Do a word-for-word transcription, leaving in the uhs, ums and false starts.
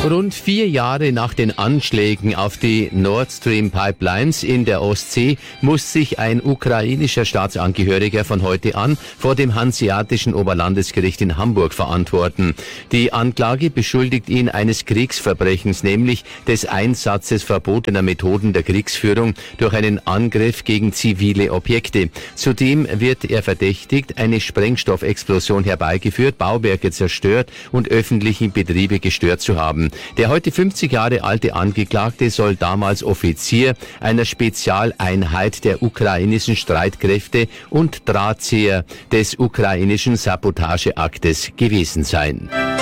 Rund vier Jahre nach den Anschlägen auf die Nord Stream Pipelines in der Ostsee muss sich ein ukrainischer Staatsangehöriger von heute an vor dem Hanseatischen Oberlandesgericht in Hamburg verantworten. Die Anklage beschuldigt ihn eines Kriegsverbrechens, nämlich des Einsatzes verbotener Methoden der Kriegsführung durch einen Angriff gegen zivile Objekte. Zudem wird er verdächtigt, eine Sprengstoffexplosion herbeigeführt, Bauwerke zerstört und öffentliche Betriebe gestört zu haben. Der heute fünfzig Jahre alte Angeklagte soll damals Offizier einer Spezialeinheit der ukrainischen Streitkräfte und Drahtzieher des ukrainischen Sabotageaktes gewesen sein.